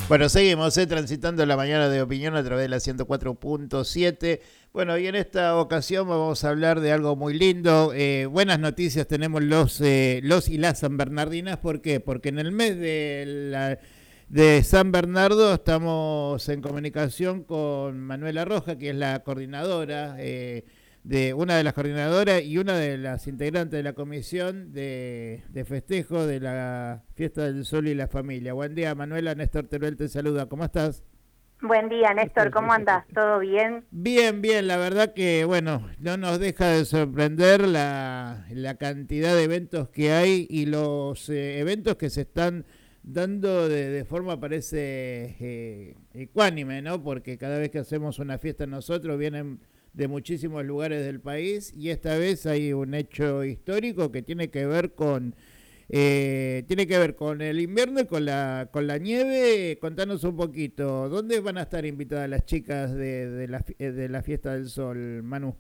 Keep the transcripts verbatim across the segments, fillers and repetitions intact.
Bueno, seguimos eh, transitando la mañana de opinión a través de la ciento cuatro punto siete. Bueno, y en esta ocasión vamos a hablar de algo muy lindo. Eh, buenas noticias tenemos los, eh, los y las San Bernardinas. ¿Por qué? Porque en el mes de, la, de San Bernardo estamos en comunicación con Manuela Roja, que es la coordinadora, eh, de una de las coordinadoras y una de las integrantes de la comisión de, de festejo de la Fiesta del Sol y la Familia. Buen día, Manuela. Néstor Teruel te saluda. ¿Cómo estás? Buen día, Néstor. ¿Cómo andás? ¿Todo bien? Bien, bien. La verdad que, bueno, no nos deja de sorprender la, la cantidad de eventos que hay y los eh, eventos que se están dando de, de forma, parece, eh, ecuánime, ¿no? Porque cada vez que hacemos una fiesta nosotros vienen de muchísimos lugares del país y esta vez hay un hecho histórico que tiene que ver con eh, tiene que ver con el invierno y con la con la nieve. Contanos un poquito, ¿dónde van a estar invitadas las chicas de, de, la, de la Fiesta del Sol, Manu?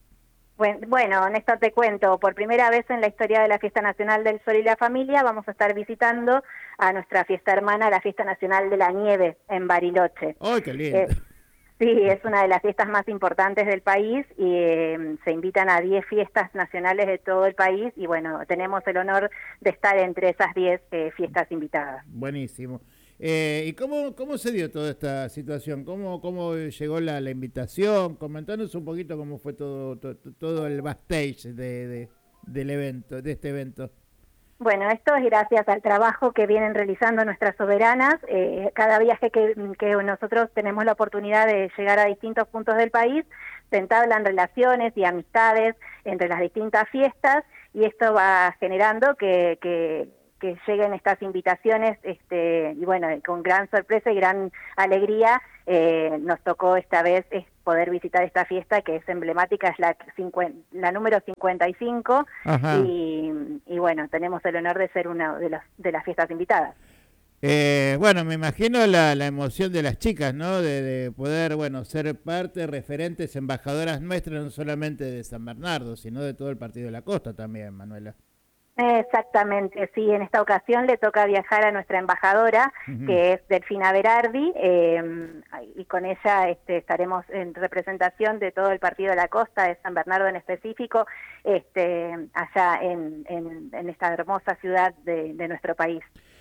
Bueno, Néstor, te cuento, por primera vez en la historia de la Fiesta Nacional del Sol y la Familia vamos a estar visitando a nuestra fiesta hermana, la Fiesta Nacional de la Nieve en Bariloche. ¡Ay, qué lindo! Eh, Sí, es una de las fiestas más importantes del país y eh, se invitan a diez fiestas nacionales de todo el país y bueno, tenemos el honor de estar entre esas diez eh, fiestas invitadas. Buenísimo. Eh, ¿Y cómo, cómo se dio toda esta situación? ¿Cómo, cómo llegó la, la invitación? Comentanos un poquito cómo fue todo, todo, todo el backstage de, de, del evento, de este evento. Bueno, esto es gracias al trabajo que vienen realizando nuestras soberanas. Eh, cada viaje que, que nosotros tenemos la oportunidad de llegar a distintos puntos del país, se entablan relaciones y amistades entre las distintas fiestas y esto va generando que, que, que lleguen estas invitaciones este, y bueno, con gran sorpresa y gran alegría eh, nos tocó esta vez es poder visitar esta fiesta que es emblemática, es la, cincuenta, la número cincuenta y cinco y, y bueno, tenemos el honor de ser una de las, de las fiestas invitadas. Eh, bueno, me imagino la, la emoción de las chicas, ¿no? De, de poder, bueno, ser parte, referentes, embajadoras nuestras, no solamente de San Bernardo, sino de todo el Partido de la Costa también, Manuela. Exactamente, sí, en esta ocasión le toca viajar a nuestra embajadora, uh-huh. que es Delfina Berardi, eh, y con ella este, estaremos en representación de todo el Partido de la Costa, de San Bernardo en específico, este, allá en, en, en esta hermosa ciudad de, de nuestro país.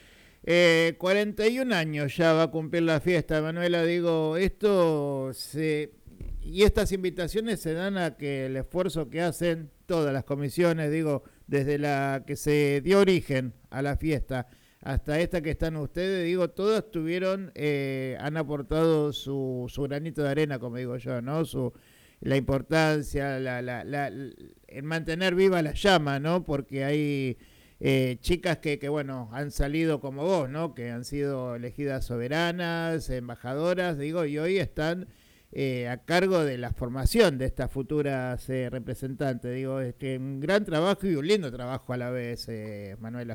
Eh, cuarenta y un años ya va a cumplir la fiesta, Manuela, digo, esto se... y estas invitaciones se dan a que el esfuerzo que hacen todas las comisiones, digo, desde la que se dio origen a la fiesta hasta esta que están ustedes, digo, todas tuvieron, eh, han aportado su, su granito de arena, como digo yo, ¿no? Su, la importancia, la, la, la, el mantener viva la llama, ¿no? Porque hay eh, chicas que, que, bueno, han salido como vos, ¿no? Que han sido elegidas soberanas, embajadoras, digo, y hoy están Eh, a cargo de la formación de estas futuras eh, representantes. Digo, este, un gran trabajo y un lindo trabajo a la vez, eh, Manuela.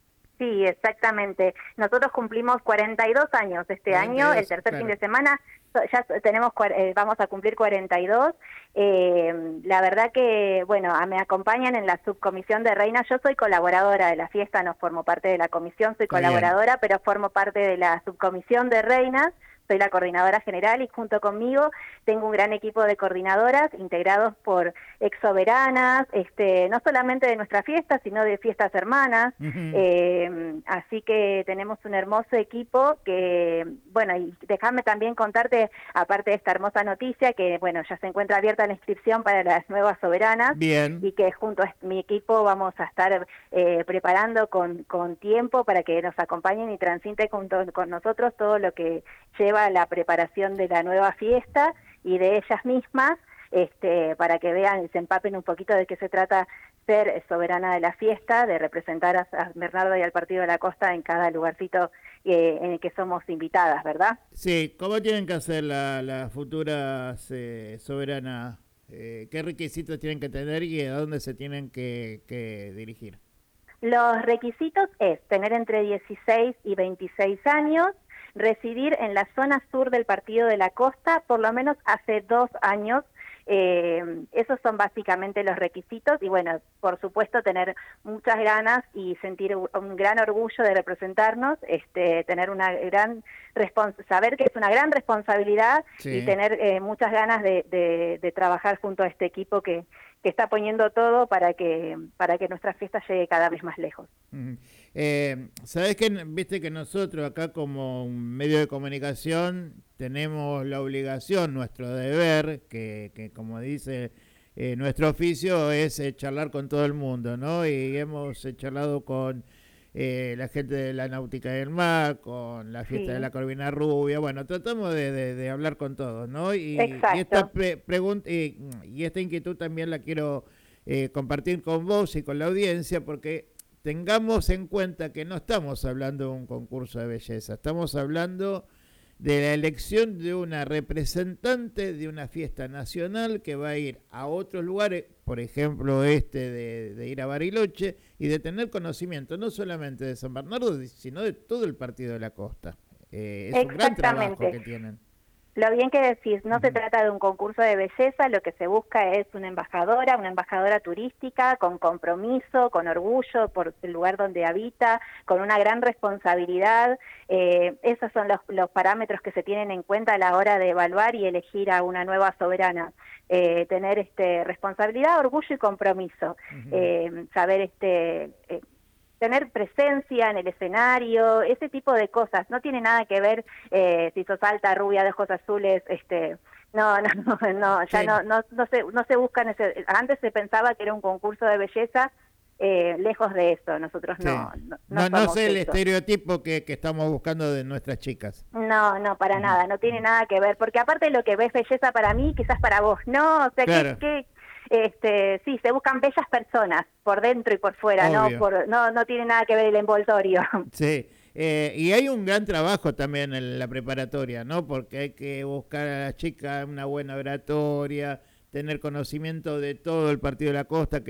Sí, exactamente. Nosotros cumplimos cuarenta y dos años este cuarenta y dos, año, el tercer claro. fin de semana, ya tenemos eh, vamos a cumplir cuarenta y dos. Eh, la verdad que, bueno, me acompañan en la subcomisión de reinas. Yo soy colaboradora de la fiesta, no formo parte de la comisión, soy Está colaboradora, bien. pero formo parte de la subcomisión de reinas. Soy la coordinadora general y junto conmigo tengo un gran equipo de coordinadoras integrados por exsoberanas, este, no solamente de nuestra fiesta, sino de fiestas hermanas. Uh-huh. eh, así que tenemos un hermoso equipo que, bueno, y déjame también contarte, aparte de esta hermosa noticia, que, bueno, ya se encuentra abierta la inscripción para las nuevas soberanas. Bien. Y que junto a mi equipo vamos a estar eh, preparando con, con tiempo para que nos acompañen y transiten junto con nosotros todo lo que lleva la preparación de la nueva fiesta y de ellas mismas, este, para que vean y se empapen un poquito de qué se trata ser soberana de la fiesta, de representar a San Bernardo y al Partido de la Costa en cada lugarcito eh, en el que somos invitadas, ¿verdad? Sí, ¿cómo tienen que hacer las la futuras eh, soberanas? Eh, ¿Qué requisitos tienen que tener y a dónde se tienen que, que dirigir? Los requisitos es tener entre dieciséis y veintiséis años, residir en la zona sur del Partido de la Costa, por lo menos hace dos años Eh, esos son básicamente los requisitos y bueno, por supuesto tener muchas ganas y sentir un gran orgullo de representarnos, este, tener una gran saber que es una gran responsabilidad sí. y tener eh, muchas ganas de, de, de trabajar junto a este equipo que, que está poniendo todo para que para que nuestra fiesta llegue cada vez más lejos. Uh-huh. Eh, ¿Sabés que viste que nosotros acá como un medio de comunicación tenemos la obligación, nuestro deber, que, que como dice eh, nuestro oficio es eh, charlar con todo el mundo, ¿no? Y hemos eh, charlado con eh, la gente de la Náutica del Mar, con la fiesta sí. de la Corvina Rubia, bueno, tratamos de, de, de hablar con todos, ¿no? Y, y esta pre pregunta y, y esta inquietud también la quiero eh, compartir con vos y con la audiencia, porque tengamos en cuenta que no estamos hablando de un concurso de belleza, estamos hablando de la elección de una representante de una fiesta nacional que va a ir a otros lugares, por ejemplo este de, de ir a Bariloche, y de tener conocimiento no solamente de San Bernardo, sino de todo el Partido de la Costa. Eh, es un gran trabajo que tienen. Lo bien que decís, no uh-huh. se trata de un concurso de belleza, lo que se busca es una embajadora, una embajadora turística con compromiso, con orgullo por el lugar donde habita, con una gran responsabilidad. Eh, esos son los, los parámetros que se tienen en cuenta a la hora de evaluar y elegir a una nueva soberana. Eh, tener este responsabilidad, orgullo y compromiso. Uh-huh. eh, saber este... Eh, tener presencia en el escenario, ese tipo de cosas. No tiene nada que ver eh, si sos alta, rubia, de ojos azules, este, no, no, no, no ya sí. no, no, no se, no se busca en ese, antes se pensaba que era un concurso de belleza, eh, lejos de eso, nosotros sí. no, no, no, no, no sé el eso. estereotipo que, que estamos buscando de nuestras chicas. No, no, para uh-huh. nada, no tiene nada que ver, porque aparte de lo que ves belleza para mí, quizás para vos, no, o sea, claro. que, que Este, sí, se buscan bellas personas por dentro y por fuera, no, por, no no tiene nada que ver el envoltorio. Sí, eh, y hay un gran trabajo también en la preparatoria, ¿no? Porque hay que buscar a las chicas una buena oratoria, tener conocimiento de todo el Partido de la Costa, que